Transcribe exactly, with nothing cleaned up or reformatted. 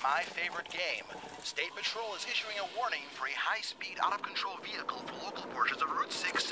my favorite game. State Patrol is issuing a warning for a high-speed, out-of-control vehicle for local portions of Route six